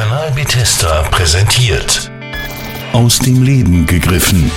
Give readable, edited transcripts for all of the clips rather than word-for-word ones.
Kanal Bethesda präsentiert. Aus dem Leben gegriffen.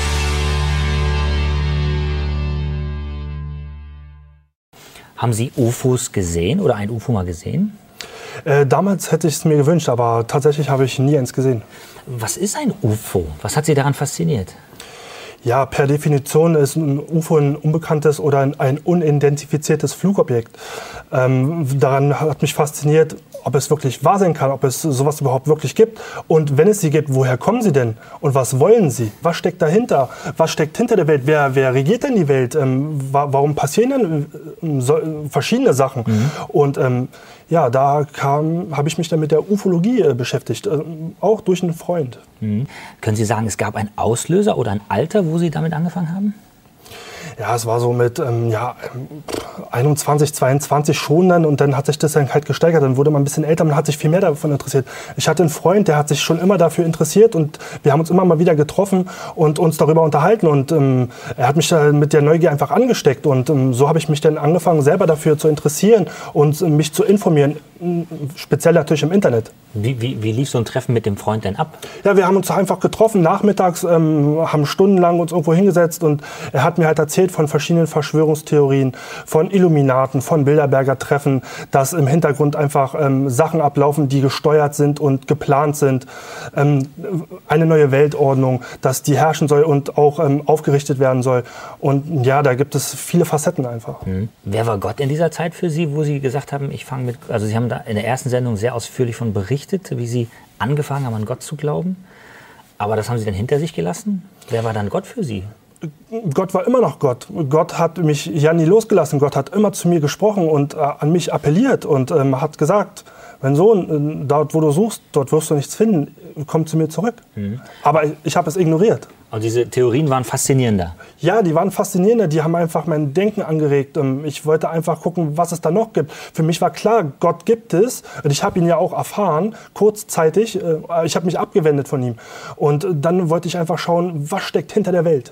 Haben Sie UFOs gesehen oder ein UFO mal gesehen? Damals hätte ich es mir gewünscht, aber tatsächlich habe ich nie eins gesehen. Was ist ein UFO? Was hat Sie daran fasziniert? Ja, per Definition ist ein UFO ein unbekanntes oder ein unidentifiziertes Flugobjekt. Daran hat mich fasziniert, ob es wirklich wahr sein kann, ob es sowas überhaupt wirklich gibt. Und wenn es sie gibt, woher kommen sie denn? Und was wollen sie? Was steckt dahinter? Was steckt hinter der Welt? Wer regiert denn die Welt? Warum passieren denn verschiedene Sachen? Und ja, da habe ich mich dann mit der Ufologie beschäftigt, auch durch einen Freund. Können Sie sagen, es gab einen Auslöser oder ein Alter, wo Sie damit angefangen haben? Ja, es war so mit 21, 22 schon dann, und dann hat sich das dann halt gesteigert. Dann wurde man ein bisschen älter, man hat sich viel mehr davon interessiert. Ich hatte einen Freund, der hat sich schon immer dafür interessiert, und wir haben uns immer mal wieder getroffen und uns darüber unterhalten, und er hat mich da mit der Neugier einfach angesteckt, und so habe ich mich dann angefangen, selber dafür zu interessieren und mich zu informieren, speziell natürlich im Internet. Wie lief so ein Treffen mit dem Freund denn ab? Ja, wir haben uns einfach getroffen, nachmittags, haben stundenlang uns irgendwo hingesetzt, und er hat mir halt erzählt von verschiedenen Verschwörungstheorien, von Illuminaten, von Bilderberger Treffen, dass im Hintergrund einfach Sachen ablaufen, die gesteuert sind und geplant sind. Eine neue Weltordnung, dass die herrschen soll und auch aufgerichtet werden soll. Und ja, da gibt es viele Facetten einfach. Wer war Gott in dieser Zeit für Sie, wo Sie gesagt haben, also Sie haben da in der ersten Sendung sehr ausführlich von berichtet, wie Sie angefangen haben, an Gott zu glauben. Aber das haben Sie dann hinter sich gelassen? Wer war dann Gott für Sie? Gott war immer noch Gott. Gott hat mich ja nie losgelassen. Gott hat immer zu mir gesprochen und an mich appelliert und hat gesagt, mein Sohn, dort wo du suchst, dort wirst du nichts finden, komm zu mir zurück. Aber ich habe es ignoriert. Und diese Theorien waren faszinierender? Ja, die waren faszinierender, die haben einfach mein Denken angeregt. Ich wollte einfach gucken, was es da noch gibt. Für mich war klar, Gott gibt es, und ich habe ihn ja auch erfahren, kurzzeitig. Ich habe mich abgewendet von ihm. Und dann wollte ich einfach schauen, was steckt hinter der Welt.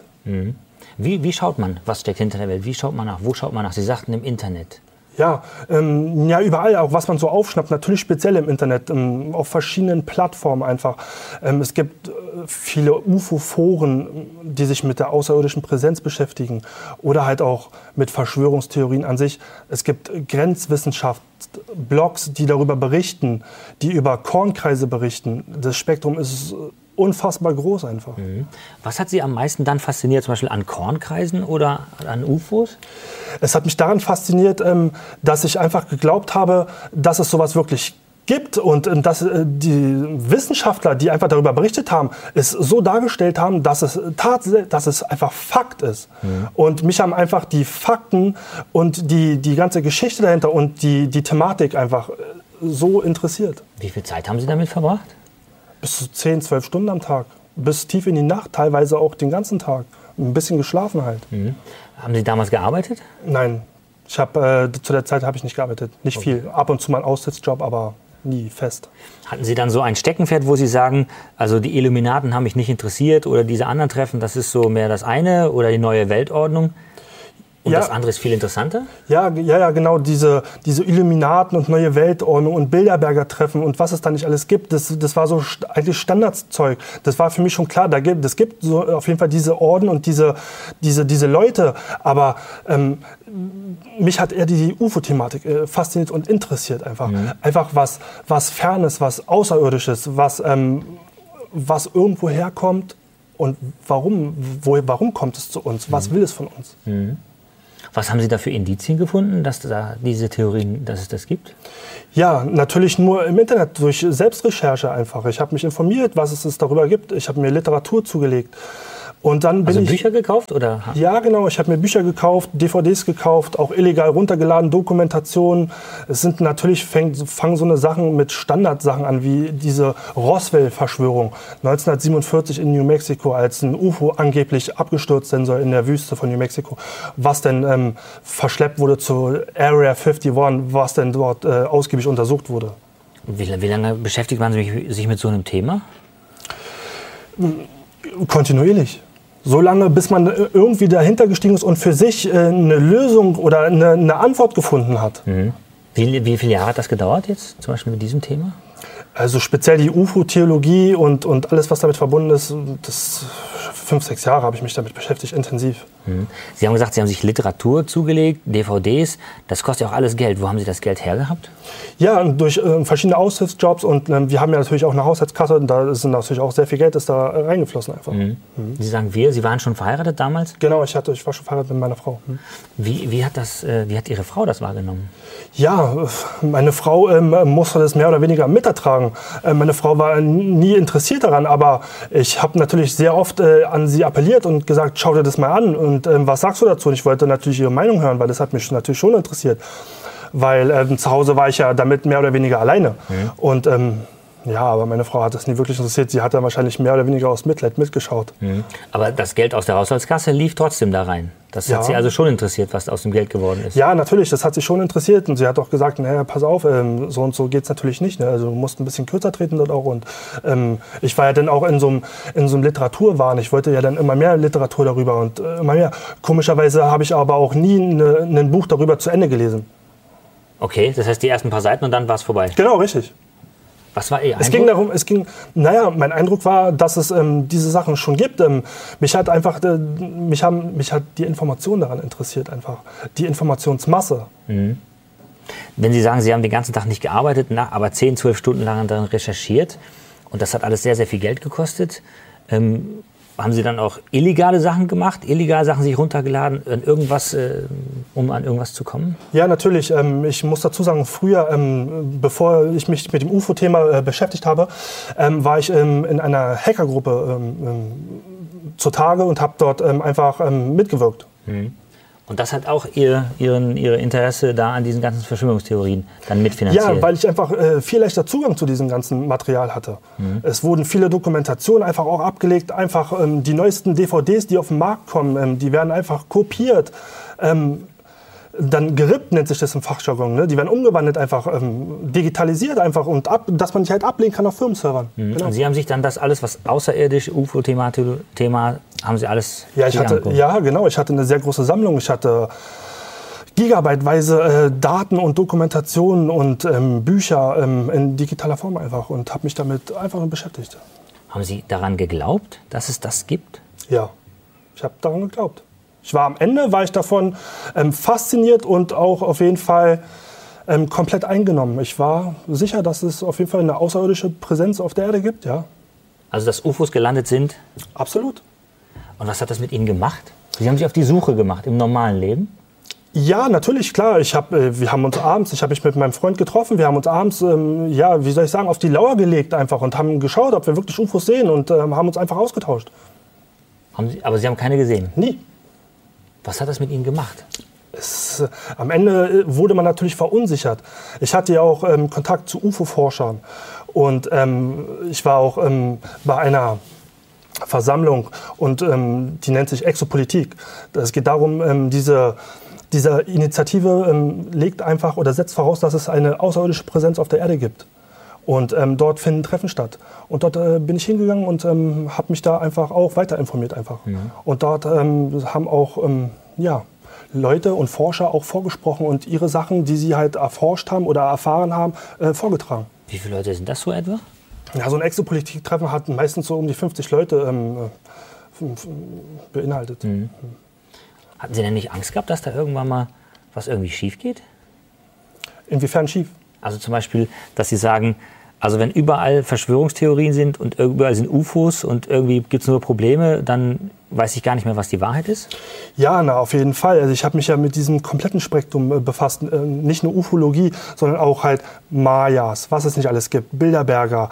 Wie schaut man, was steckt hinter der Welt? Wie schaut man nach? Wo schaut man nach? Sie sagten im Internet. Ja, ja, überall, auch was man so aufschnappt, natürlich speziell im Internet, auf verschiedenen Plattformen einfach. Es gibt viele UFO-Foren, die sich mit der außerirdischen Präsenz beschäftigen, oder halt auch mit Verschwörungstheorien an sich. Es gibt Grenzwissenschaft-Blogs, die darüber berichten, die über Kornkreise berichten. Das Spektrum ist unfassbar groß einfach. Was hat Sie am meisten dann fasziniert, zum Beispiel an Kornkreisen oder an UFOs? Es hat mich daran fasziniert, dass ich einfach geglaubt habe, dass es sowas wirklich gibt, und dass die Wissenschaftler, die einfach darüber berichtet haben, es so dargestellt haben, dass es einfach Fakt ist. Und mich haben einfach die Fakten und die ganze Geschichte dahinter und die Thematik einfach so interessiert. Wie viel Zeit haben Sie damit verbracht? Bis zu 10, 12 Stunden am Tag. Bis tief in die Nacht, teilweise auch den ganzen Tag. Ein bisschen geschlafen halt. Haben Sie damals gearbeitet? Nein, zu der Zeit habe ich nicht gearbeitet. Nicht viel. Ab und zu mal einen Aussitzjob, aber nie fest. Hatten Sie dann so ein Steckenpferd, wo Sie sagen, also die Illuminaten haben mich nicht interessiert, oder diese anderen Treffen, das ist so mehr das eine, oder die neue Weltordnung? Und ja, das andere ist viel interessanter? Ja, genau, diese Illuminaten und neue Weltordnung und Bilderberger Treffen und was es da nicht alles gibt, das war so eigentlich Standardszeug. Das war für mich schon klar, es gibt so auf jeden Fall diese Orden und diese Leute, aber mich hat eher die UFO-Thematik fasziniert und interessiert einfach. Einfach was Fernes, was Außerirdisches, was irgendwo herkommt, und warum kommt es zu uns, was will es von uns. Was haben Sie da für Indizien gefunden, dass da diese Theorien, dass es das gibt? Ja, natürlich nur im Internet, durch Selbstrecherche einfach. Ich habe mich informiert, was es darüber gibt. Ich habe mir Literatur zugelegt. Und dann bin Bücher gekauft, oder? Ja, genau. Ich habe mir Bücher gekauft, DVDs gekauft, auch illegal runtergeladen, Dokumentationen. Es sind natürlich, fangen so eine Sachen mit Standardsachen an, wie diese Roswell-Verschwörung 1947 in New Mexico, als ein UFO angeblich abgestürzt sein soll in der Wüste von New Mexico, was dann verschleppt wurde zu Area 51, was dann dort ausgiebig untersucht wurde. Wie lange beschäftigt man sich mit so einem Thema? Kontinuierlich. So lange, bis man irgendwie dahinter gestiegen ist und für sich eine Lösung oder eine Antwort gefunden hat. Wie viele Jahre hat das gedauert jetzt, zum Beispiel mit diesem Thema? Also speziell die UFO-Theologie und alles, was damit verbunden ist, das 5, 6 Jahre habe ich mich damit beschäftigt, intensiv. Sie haben gesagt, Sie haben sich Literatur zugelegt, DVDs. Das kostet ja auch alles Geld. Wo haben Sie das Geld hergehabt? Ja, durch verschiedene Aushilfsjobs und wir haben ja natürlich auch eine Haushaltskasse und da ist natürlich auch sehr viel Geld ist da reingeflossen einfach. Sie sagen wir, Sie waren schon verheiratet damals? Genau, ich war schon verheiratet mit meiner Frau. Wie hat Ihre Frau das wahrgenommen? Ja, meine Frau musste das mehr oder weniger mitertragen. Meine Frau war nie interessiert daran, aber ich habe natürlich sehr oft an sie appelliert und gesagt, schau dir das mal an und was sagst du dazu? Und ich wollte natürlich ihre Meinung hören, weil das hat mich natürlich schon interessiert. Weil zu Hause war ich ja damit mehr oder weniger alleine. Und ja, aber meine Frau hat das nie wirklich interessiert. Sie hat dann wahrscheinlich mehr oder weniger aus Mitleid mitgeschaut. Aber das Geld aus der Haushaltskasse lief trotzdem da rein. Das hat Sie also schon interessiert, was aus dem Geld geworden ist? Ja, natürlich, das hat sie schon interessiert. Und sie hat auch gesagt, naja, pass auf, so und so geht es natürlich nicht. Ne? Also du musst ein bisschen kürzer treten dort auch. Und ich war ja dann auch in so einem Literaturwahn. Ich wollte ja dann immer mehr Literatur darüber und immer mehr. Komischerweise habe ich aber auch nie ein Buch darüber zu Ende gelesen. Okay, das heißt die ersten paar Seiten und dann war es vorbei? Genau, richtig. Was war Ihr Eindruck? Mein Eindruck war, dass es diese Sachen schon gibt. Mich hat die Information daran interessiert, einfach die Informationsmasse. Wenn Sie sagen, Sie haben den ganzen Tag nicht gearbeitet, aber 10, 12 Stunden lang daran recherchiert und das hat alles sehr, sehr viel Geld gekostet, haben Sie dann auch illegale Sachen gemacht, illegale Sachen sich runtergeladen, um an irgendwas zu kommen? Ja, natürlich. Ich muss dazu sagen, früher, bevor ich mich mit dem UFO-Thema beschäftigt habe, war ich in einer Hackergruppe zutage und habe dort einfach mitgewirkt. Und das hat auch Ihr Interesse da an diesen ganzen Verschwörungstheorien dann mitfinanziert? Ja, weil ich einfach viel leichter Zugang zu diesem ganzen Material hatte. Es wurden viele Dokumentationen einfach auch abgelegt, einfach die neuesten DVDs, die auf den Markt kommen, die werden einfach kopiert. Dann gerippt nennt sich das im Fachjargon. Ne? Die werden umgewandelt, einfach digitalisiert einfach und dass man sich halt ablegen kann auf Firmenservern. Genau. Und Sie haben sich dann das alles, was außerirdisch UFO-Thema, haben Sie alles? Ja, genau. Ich hatte eine sehr große Sammlung. Ich hatte gigabyteweise Daten und Dokumentationen und Bücher in digitaler Form einfach und habe mich damit einfach beschäftigt. Haben Sie daran geglaubt, dass es das gibt? Ja, ich habe daran geglaubt. Am Ende war ich davon fasziniert und auch auf jeden Fall komplett eingenommen. Ich war sicher, dass es auf jeden Fall eine außerirdische Präsenz auf der Erde gibt, ja. Also dass UFOs gelandet sind? Absolut. Und was hat das mit Ihnen gemacht? Sie haben sich auf die Suche gemacht im normalen Leben? Ja, natürlich, klar. Ich habe mich mit meinem Freund getroffen. Wir haben uns abends, auf die Lauer gelegt einfach und haben geschaut, ob wir wirklich UFOs sehen und haben uns einfach ausgetauscht. Aber Sie haben keine gesehen? Nie. Was hat das mit Ihnen gemacht? Am Ende wurde man natürlich verunsichert. Ich hatte ja auch Kontakt zu UFO-Forschern und ich war auch bei einer Versammlung und die nennt sich Exopolitik. Es geht darum, diese Initiative legt einfach oder setzt voraus, dass es eine außerirdische Präsenz auf der Erde gibt. Und dort finden Treffen statt. Und dort bin ich hingegangen und habe mich da einfach auch weiter informiert einfach. Und dort haben auch Leute und Forscher auch vorgesprochen und ihre Sachen, die sie halt erforscht haben oder erfahren haben, vorgetragen. Wie viele Leute sind das so etwa? Ja, so ein Exopolitik-Treffen hat meistens so um die 50 Leute beinhaltet. Hatten Sie denn nicht Angst gehabt, dass da irgendwann mal was irgendwie schief geht? Inwiefern schief? Also zum Beispiel, dass Sie sagen, also wenn überall Verschwörungstheorien sind und überall sind UFOs und irgendwie gibt es nur Probleme, dann weiß ich gar nicht mehr, was die Wahrheit ist? Ja, auf jeden Fall. Also ich habe mich ja mit diesem kompletten Spektrum befasst. Nicht nur Ufologie, sondern auch halt Mayas, was es nicht alles gibt. Bilderberger,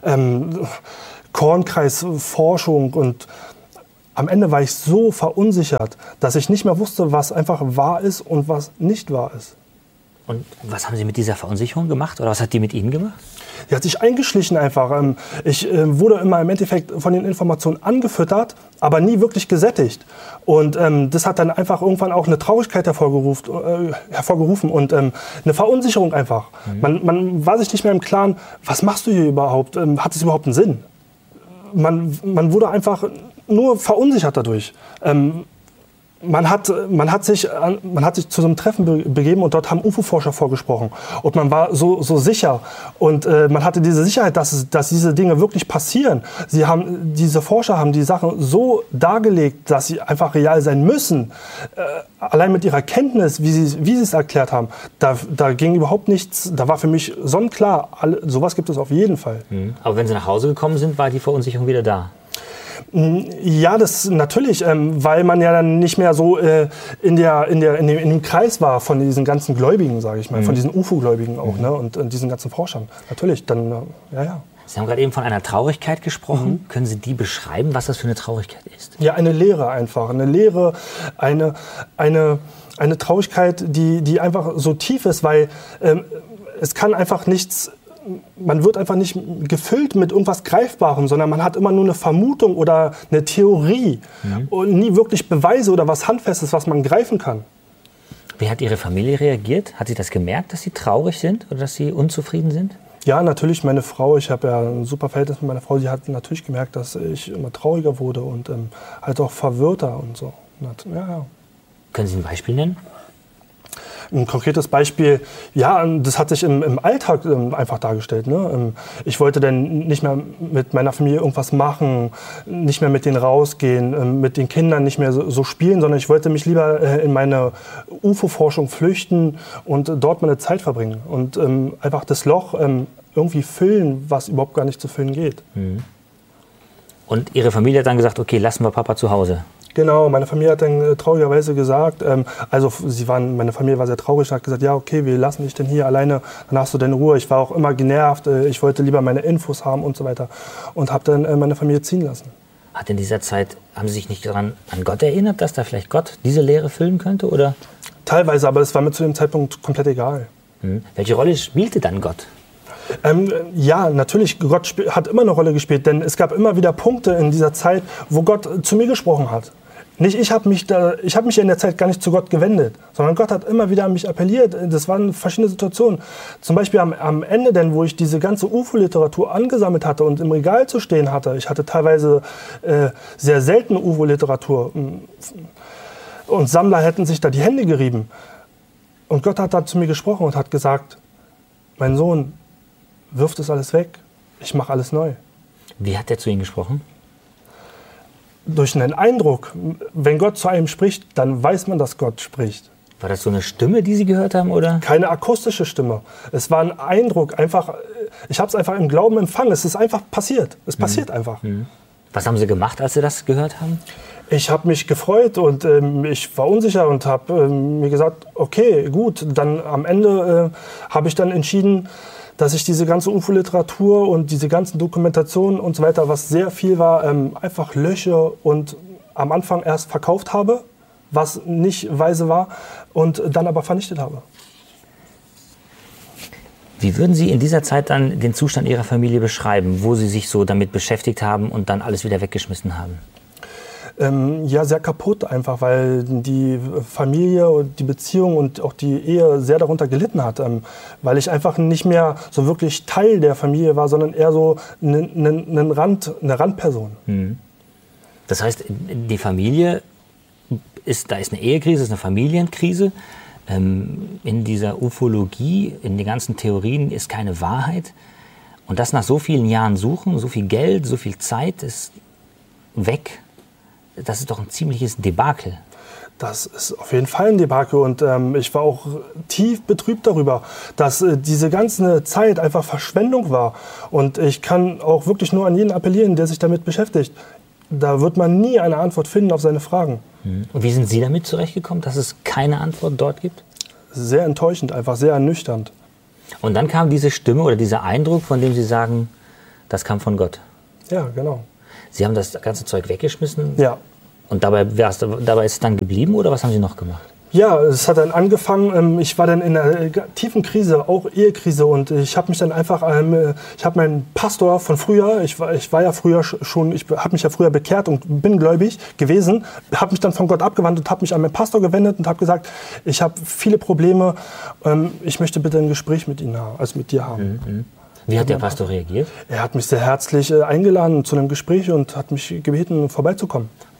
Kornkreisforschung und am Ende war ich so verunsichert, dass ich nicht mehr wusste, was einfach wahr ist und was nicht wahr ist. Und was haben Sie mit dieser Verunsicherung gemacht oder was hat die mit Ihnen gemacht? Die hat sich eingeschlichen einfach. Ich wurde immer im Endeffekt von den Informationen angefüttert, aber nie wirklich gesättigt. Und das hat dann einfach irgendwann auch eine Traurigkeit hervorgerufen und eine Verunsicherung einfach. Man war sich nicht mehr im Klaren, was machst du hier überhaupt? Hat es überhaupt einen Sinn? Man wurde einfach nur verunsichert dadurch. Man hat sich zu so einem Treffen begeben und dort haben UFO-Forscher vorgesprochen. Und man war so sicher und man hatte diese Sicherheit, dass diese Dinge wirklich passieren. Diese Forscher haben die Sachen so dargelegt, dass sie einfach real sein müssen. Allein mit ihrer Kenntnis, wie sie es erklärt haben, da ging überhaupt nichts. Da war für mich sonnenklar, sowas gibt es auf jeden Fall. Aber wenn Sie nach Hause gekommen sind, war die Verunsicherung wieder da? Ja, das natürlich, weil man ja dann nicht mehr so in dem Kreis war von diesen ganzen Gläubigen, sage ich mal, von diesen UFO-Gläubigen auch, ne, und diesen ganzen Forschern. Natürlich, dann, ja. Sie haben gerade eben von einer Traurigkeit gesprochen. Können Sie die beschreiben, was das für eine Traurigkeit ist? Ja, eine Leere einfach. Eine Leere, eine Traurigkeit, die einfach so tief ist, weil es kann einfach nichts. Man wird einfach nicht gefüllt mit irgendwas Greifbarem, sondern man hat immer nur eine Vermutung oder eine Theorie und nie wirklich Beweise oder was Handfestes, was man greifen kann. Wie hat Ihre Familie reagiert? Hat sie das gemerkt, dass Sie traurig sind oder dass Sie unzufrieden sind? Ja, natürlich. Meine Frau, ich habe ja ein super Verhältnis mit meiner Frau, die hat natürlich gemerkt, dass ich immer trauriger wurde und halt auch verwirrter und so. Ja. Können Sie ein Beispiel nennen? Ein konkretes Beispiel, ja, das hat sich im Alltag einfach dargestellt. Ne? Ich wollte dann nicht mehr mit meiner Familie irgendwas machen, nicht mehr mit denen rausgehen, mit den Kindern nicht mehr so spielen, sondern ich wollte mich lieber in meine UFO-Forschung flüchten und dort meine Zeit verbringen und einfach das Loch irgendwie füllen, was überhaupt gar nicht zu füllen geht. Und Ihre Familie hat dann gesagt, okay, lassen wir Papa zu Hause. Genau, meine Familie hat dann traurigerweise gesagt, meine Familie war sehr traurig und hat gesagt, ja okay, wir lassen dich denn hier alleine, dann hast du deine Ruhe. Ich war auch immer genervt, ich wollte lieber meine Infos haben und so weiter und habe dann meine Familie ziehen lassen. Hat in dieser Zeit, haben Sie sich nicht an Gott erinnert, dass da vielleicht Gott diese Leere füllen könnte, oder? Teilweise, aber es war mir zu dem Zeitpunkt komplett egal. Welche Rolle spielte dann Gott? Ja, natürlich, Gott hat immer eine Rolle gespielt, denn es gab immer wieder Punkte in dieser Zeit, wo Gott zu mir gesprochen hat. Nicht ich habe mich in der Zeit gar nicht zu Gott gewendet, sondern Gott hat immer wieder an mich appelliert. Das waren verschiedene Situationen. Zum Beispiel am Ende, denn, wo ich diese ganze UFO-Literatur angesammelt hatte und im Regal zu stehen hatte. Ich hatte teilweise sehr seltene UFO-Literatur und Sammler hätten sich da die Hände gerieben. Und Gott hat da zu mir gesprochen und hat gesagt, mein Sohn, wirf das alles weg, ich mache alles neu. Wie hat er zu Ihnen gesprochen? Durch einen Eindruck. Wenn Gott zu einem spricht, dann weiß man, dass Gott spricht. War das so eine Stimme, die Sie gehört haben, oder? Keine akustische Stimme. Es war ein Eindruck. Ich habe es einfach im Glauben empfangen. Es ist einfach passiert. Es passiert einfach. Was haben Sie gemacht, als Sie das gehört haben? Ich habe mich gefreut und ich war unsicher und habe mir gesagt, okay, gut. Dann am Ende habe ich dann entschieden, dass ich diese ganze UFO-Literatur und diese ganzen Dokumentationen und so weiter, was sehr viel war, einfach lösche und am Anfang erst verkauft habe, was nicht weise war, und dann aber vernichtet habe. Wie würden Sie in dieser Zeit dann den Zustand Ihrer Familie beschreiben, wo Sie sich so damit beschäftigt haben und dann alles wieder weggeschmissen haben? Ja, sehr kaputt einfach, weil die Familie und die Beziehung und auch die Ehe sehr darunter gelitten hat. Weil ich einfach nicht mehr so wirklich Teil der Familie war, sondern eher so eine Randperson. Das heißt, die Familie, da ist eine Ehekrise, ist eine Familienkrise. In dieser Ufologie, in den ganzen Theorien ist keine Wahrheit. Und das nach so vielen Jahren Suchen, so viel Geld, so viel Zeit ist weg. Das ist doch ein ziemliches Debakel. Das ist auf jeden Fall ein Debakel und ich war auch tief betrübt darüber, dass diese ganze Zeit einfach Verschwendung war. Und ich kann auch wirklich nur an jeden appellieren, der sich damit beschäftigt. Da wird man nie eine Antwort finden auf seine Fragen. Und wie sind Sie damit zurechtgekommen, dass es keine Antwort dort gibt? Sehr enttäuschend, einfach sehr ernüchternd. Und dann kam diese Stimme oder dieser Eindruck, von dem Sie sagen, das kam von Gott. Ja, genau. Sie haben das ganze Zeug weggeschmissen? Ja. Und dabei ist es dann geblieben oder was haben Sie noch gemacht? Ja, es hat dann angefangen, ich war dann in einer tiefen Krise, auch Ehekrise, und ich habe mich dann einfach, ich habe meinen Pastor von früher, ich war ja früher schon, ich habe mich ja früher bekehrt und bin gläubig gewesen, habe mich dann von Gott abgewandt und habe mich an meinen Pastor gewendet und habe gesagt, ich habe viele Probleme, ich möchte bitte ein Gespräch mit Ihnen haben, also mit dir haben. Wie hat der Pastor reagiert? Er hat mich sehr herzlich eingeladen zu einem Gespräch und hat mich gebeten, vorbeizukommen.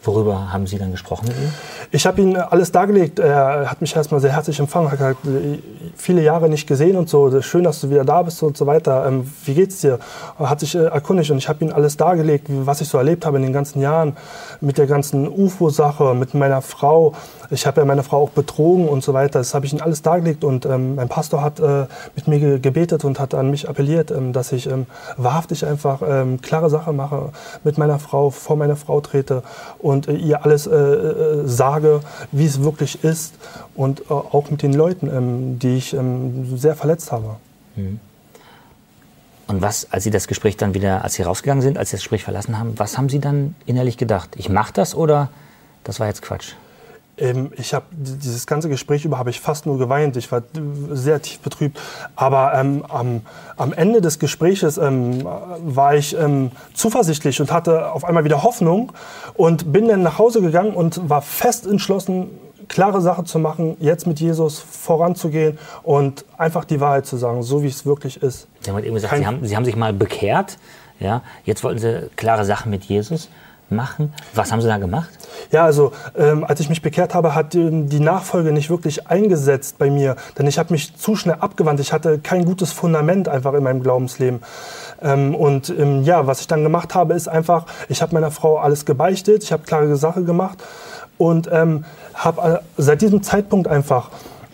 Worüber haben Sie dann gesprochen mit ihm? Ich habe ihm alles dargelegt. Er hat mich erstmal sehr herzlich empfangen, hat gesagt, viele Jahre nicht gesehen und so. Schön, dass du wieder da bist und so weiter. Wie geht's dir? Er hat sich erkundigt und ich habe ihm alles dargelegt, was ich so erlebt habe in den ganzen Jahren mit der ganzen UFO-Sache, mit meiner Frau. Ich habe ja meine Frau auch betrogen und so weiter. Das habe ich ihm alles dargelegt und mein Pastor hat mit mir gebetet und hat an mich appelliert, dass ich wahrhaftig einfach klare Sache mache, mit meiner Frau, vor meine Frau trete und ihr alles sage, wie es wirklich ist und auch mit den Leuten, die ich sehr verletzt habe. Und was, als Sie das Gespräch dann wieder, als Sie rausgegangen sind, als Sie das Gespräch verlassen haben, was haben Sie dann innerlich gedacht? Ich mache das oder das war jetzt Quatsch? Ich habe dieses ganze Gespräch über habe ich fast nur geweint. Ich war sehr tief betrübt. Aber am Ende des Gespräches war ich zuversichtlich und hatte auf einmal wieder Hoffnung und bin dann nach Hause gegangen und war fest entschlossen, klare Sache zu machen, jetzt mit Jesus voranzugehen und einfach die Wahrheit zu sagen, so wie es wirklich ist. Sie haben eben gesagt, Sie haben sich mal bekehrt. Ja? Jetzt wollten Sie klare Sachen mit Jesus machen. Was haben Sie da gemacht? Ja, also als ich mich bekehrt habe, hat die Nachfolge nicht wirklich eingesetzt bei mir. Denn ich habe mich zu schnell abgewandt. Ich hatte kein gutes Fundament einfach in meinem Glaubensleben. Was ich dann gemacht habe, ist einfach, ich habe meiner Frau alles gebeichtet. Ich habe klare Sache gemacht und habe seit diesem Zeitpunkt einfach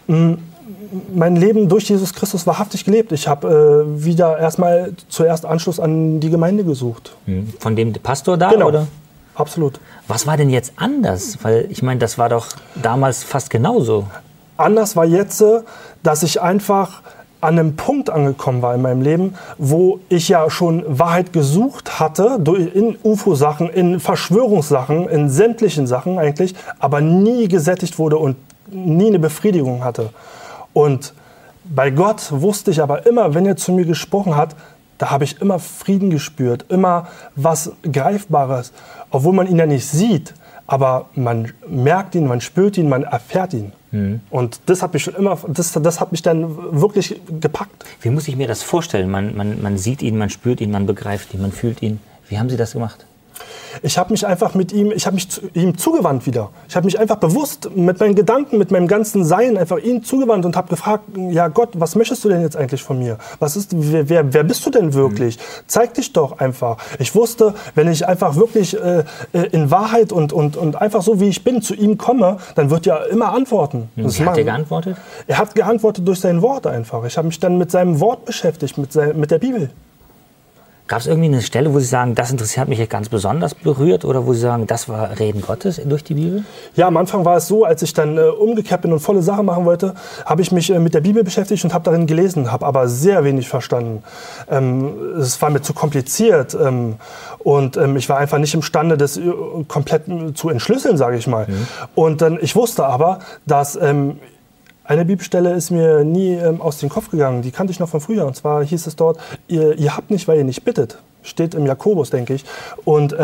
mein Leben durch Jesus Christus wahrhaftig gelebt. Ich habe zuerst Anschluss an die Gemeinde gesucht. Von dem Pastor da? Genau. Oder? Absolut. Was war denn jetzt anders? Weil ich meine, das war doch damals fast genauso. Anders war jetzt, dass ich einfach an einem Punkt angekommen war in meinem Leben, wo ich ja schon Wahrheit gesucht hatte, in UFO-Sachen, in Verschwörungssachen, in sämtlichen Sachen eigentlich, aber nie gesättigt wurde und nie eine Befriedigung hatte. Und bei Gott wusste ich aber immer, wenn er zu mir gesprochen hat, da habe ich immer Frieden gespürt, immer was Greifbares, obwohl man ihn ja nicht sieht, aber man merkt ihn, man spürt ihn, man erfährt ihn. Und das hat mich schon immer, das hat mich dann wirklich gepackt. Wie muss ich mir das vorstellen? Man sieht ihn, man spürt ihn, man begreift ihn, man fühlt ihn. Wie haben Sie das gemacht? Ich habe mich einfach ihm zugewandt wieder. Ich habe mich einfach bewusst mit meinen Gedanken, mit meinem ganzen Sein einfach ihm zugewandt und habe gefragt, ja Gott, was möchtest du denn jetzt eigentlich von mir? Wer bist du denn wirklich? Zeig dich doch einfach. Ich wusste, wenn ich einfach wirklich in Wahrheit und einfach so wie ich bin zu ihm komme, dann wird er immer antworten. Wie hat er geantwortet? Er hat geantwortet durch sein Wort einfach. Ich habe mich dann mit seinem Wort beschäftigt, mit der Bibel. Gab es irgendwie eine Stelle, wo Sie sagen, das interessiert mich ganz besonders berührt oder wo Sie sagen, das war Reden Gottes durch die Bibel? Ja, am Anfang war es so, als ich dann umgekehrt bin und volle Sache machen wollte, habe ich mich mit der Bibel beschäftigt und habe darin gelesen, habe aber sehr wenig verstanden. Es war mir zu kompliziert und ich war einfach nicht imstande, das komplett zu entschlüsseln, sage ich mal. Und ich wusste aber, dass eine Bibelstelle ist mir nie aus dem Kopf gegangen, die kannte ich noch von früher. Und zwar hieß es dort, ihr habt nicht, weil ihr nicht bittet. Steht im Jakobus, denke ich. Und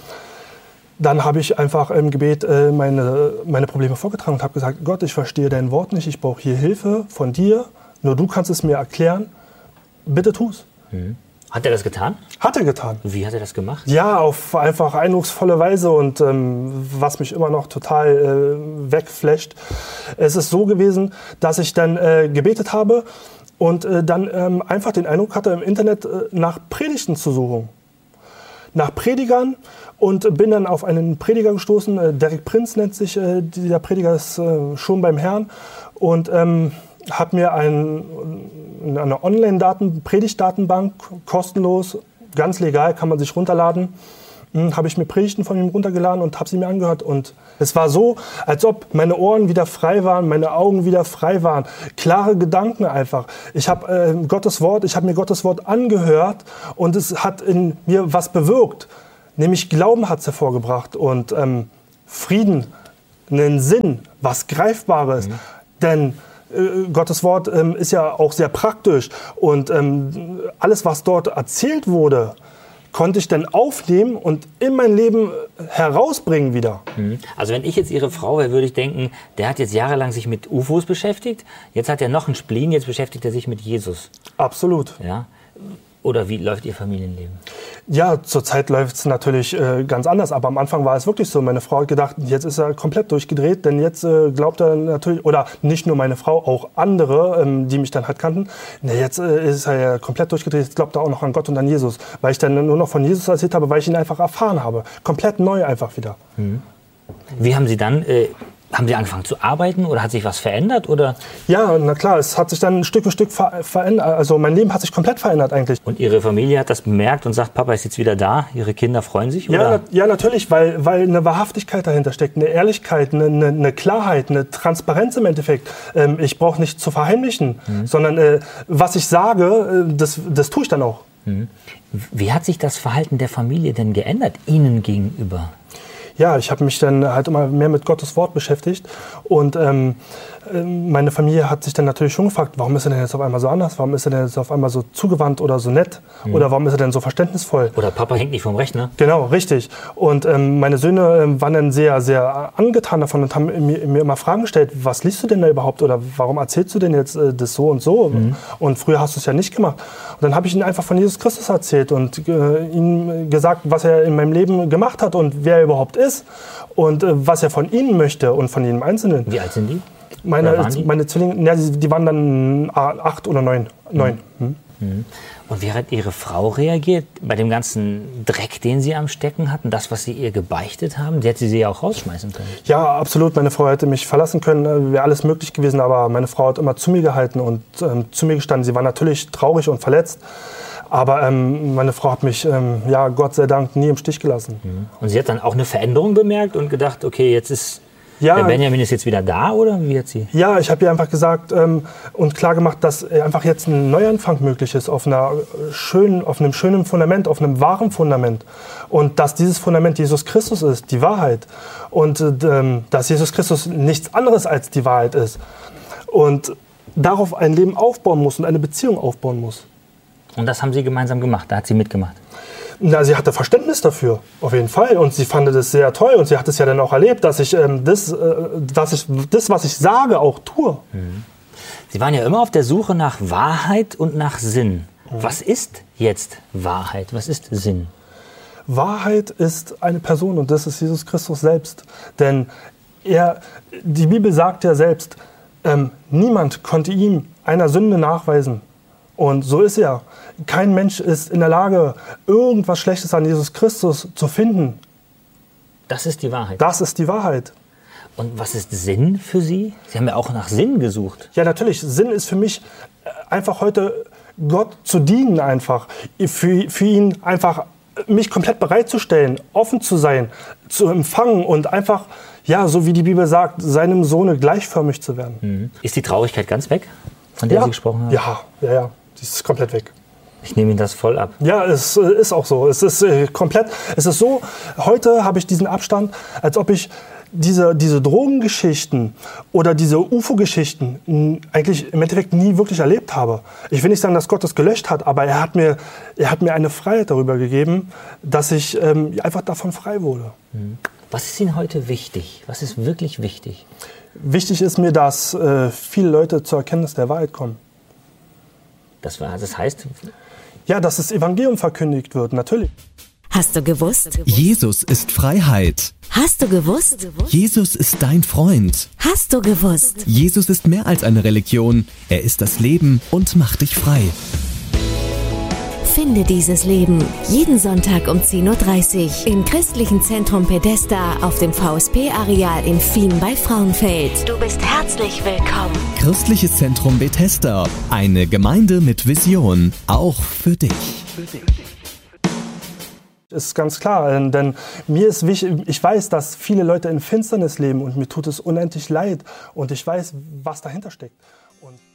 dann habe ich einfach im Gebet meine Probleme vorgetragen und habe gesagt, Gott, ich verstehe dein Wort nicht, ich brauche hier Hilfe von dir. Nur du kannst es mir erklären. Bitte tu's. Hat er das getan? Hat er getan. Wie hat er das gemacht? Ja, auf einfach eindrucksvolle Weise und was mich immer noch total wegflasht. Es ist so gewesen, dass ich dann gebetet habe und dann einfach den Eindruck hatte, im Internet nach Predigten zu suchen. Nach Predigern und bin dann auf einen Prediger gestoßen. Derek Prinz nennt sich, dieser Prediger ist schon beim Herrn und habe mir eine Online-Predigtdatenbank, kostenlos, ganz legal, kann man sich runterladen, habe ich mir Predigten von ihm runtergeladen und habe sie mir angehört. Und es war so, als ob meine Ohren wieder frei waren, meine Augen wieder frei waren. Klare Gedanken einfach. Ich habe mir Gottes Wort angehört und es hat in mir was bewirkt. Nämlich Glauben hat es hervorgebracht und Frieden, einen Sinn, was Greifbares. Denn Gottes Wort ist ja auch sehr praktisch und alles, was dort erzählt wurde, konnte ich dann aufnehmen und in mein Leben herausbringen wieder. Also wenn ich jetzt Ihre Frau wäre, würde ich denken, der hat jetzt jahrelang sich mit UFOs beschäftigt, jetzt hat er noch einen Spleen, jetzt beschäftigt er sich mit Jesus. Absolut. Ja? Oder wie läuft Ihr Familienleben? Ja, zurzeit läuft es natürlich ganz anders, aber am Anfang war es wirklich so. Meine Frau hat gedacht, jetzt ist er komplett durchgedreht, denn jetzt glaubt er natürlich, oder nicht nur meine Frau, auch andere, die mich dann halt kannten, jetzt ist er ja komplett durchgedreht, jetzt glaubt er auch noch an Gott und an Jesus, weil ich dann nur noch von Jesus erzählt habe, weil ich ihn einfach erfahren habe. Komplett neu einfach wieder. Wie haben Sie dann... Haben Sie angefangen zu arbeiten oder hat sich was verändert? Oder? Ja, na klar, es hat sich dann Stück für Stück verändert. Also mein Leben hat sich komplett verändert eigentlich. Und Ihre Familie hat das bemerkt und sagt, Papa ist jetzt wieder da? Ihre Kinder freuen sich? Oder? Ja, natürlich, weil eine Wahrhaftigkeit dahinter steckt, eine Ehrlichkeit, eine Klarheit, eine Transparenz im Endeffekt. Ich brauche nicht zu verheimlichen, sondern was ich sage, das tue ich dann auch. Wie hat sich das Verhalten der Familie denn geändert, Ihnen gegenüber? Ja, ich habe mich dann halt immer mehr mit Gottes Wort beschäftigt und meine Familie hat sich dann natürlich schon gefragt, warum ist er denn jetzt auf einmal so anders? Warum ist er denn jetzt auf einmal so zugewandt oder so nett? Oder warum ist er denn so verständnisvoll? Oder Papa hängt nicht vom Rechner? Genau, richtig. Und meine Söhne waren dann sehr, sehr angetan davon und haben mir immer Fragen gestellt, was liest du denn da überhaupt? Oder warum erzählst du denn jetzt das so und so? Und früher hast du es ja nicht gemacht. Und dann habe ich ihnen einfach von Jesus Christus erzählt und ihnen gesagt, was er in meinem Leben gemacht hat und wer er überhaupt ist und was er von ihnen möchte und von jedem Einzelnen. Wie alt sind die? Meine Zwillinge, ja, die waren dann 8 oder 9. Und wie hat Ihre Frau reagiert bei dem ganzen Dreck, den Sie am Stecken hatten? Das, was Sie ihr gebeichtet haben? Sie hätte Sie ja auch rausschmeißen können. Ja, absolut. Meine Frau hätte mich verlassen können. Wäre alles möglich gewesen. Aber meine Frau hat immer zu mir gehalten und zu mir gestanden. Sie war natürlich traurig und verletzt. Aber meine Frau hat mich, Gott sei Dank, nie im Stich gelassen. Und sie hat dann auch eine Veränderung bemerkt und gedacht, okay, jetzt ist... Der Benjamin ist jetzt wieder da, oder wie hat sie? Ja, ich habe ihr einfach gesagt und klar gemacht, dass einfach jetzt ein Neuanfang möglich ist auf einem schönen Fundament, auf einem wahren Fundament. Und dass dieses Fundament Jesus Christus ist, die Wahrheit. Und dass Jesus Christus nichts anderes als die Wahrheit ist. Und darauf ein Leben aufbauen muss und eine Beziehung aufbauen muss. Und das haben Sie gemeinsam gemacht, da hat sie mitgemacht? Na, sie hatte Verständnis dafür, auf jeden Fall. Und sie fand es sehr toll. Und sie hat es ja dann auch erlebt, dass ich das, was ich sage, auch tue. Sie waren ja immer auf der Suche nach Wahrheit und nach Sinn. Was ist jetzt Wahrheit? Was ist Sinn? Wahrheit ist eine Person und das ist Jesus Christus selbst. Denn die Bibel sagt ja selbst, niemand konnte ihm einer Sünde nachweisen. Und so ist er. Kein Mensch ist in der Lage, irgendwas Schlechtes an Jesus Christus zu finden. Das ist die Wahrheit? Das ist die Wahrheit. Und was ist Sinn für Sie? Sie haben ja auch nach Sinn gesucht. Ja, natürlich. Sinn ist für mich einfach heute Gott zu dienen einfach. Für ihn einfach mich komplett bereitzustellen, offen zu sein, zu empfangen und einfach, ja, so wie die Bibel sagt, seinem Sohne gleichförmig zu werden. Ist die Traurigkeit ganz weg, von der Sie gesprochen haben? Ja. Die ist komplett weg. Ich nehme Ihnen das voll ab. Ja, es ist auch so. Es ist komplett. Es ist so, heute habe ich diesen Abstand, als ob ich diese Drogengeschichten oder diese UFO-Geschichten eigentlich im Endeffekt nie wirklich erlebt habe. Ich will nicht sagen, dass Gott das gelöscht hat, aber er hat mir eine Freiheit darüber gegeben, dass ich einfach davon frei wurde. Was ist Ihnen heute wichtig? Was ist wirklich wichtig? Wichtig ist mir, dass viele Leute zur Erkenntnis der Wahrheit kommen. Das heißt? Ja, dass das Evangelium verkündigt wird, natürlich. Hast du gewusst? Jesus ist Freiheit. Hast du gewusst? Jesus ist dein Freund. Hast du gewusst? Jesus ist mehr als eine Religion. Er ist das Leben und macht dich frei. Finde dieses Leben jeden Sonntag um 10.30 Uhr im Christlichen Zentrum Pedesta auf dem VSP-Areal in Fien bei Frauenfeld. Du bist herzlich willkommen. Christliches Zentrum Bethesda. Eine Gemeinde mit Vision. Auch für dich. Ist ganz klar, denn mir ist wichtig, ich weiß, dass viele Leute in Finsternis leben und mir tut es unendlich leid und ich weiß, was dahinter steckt. Und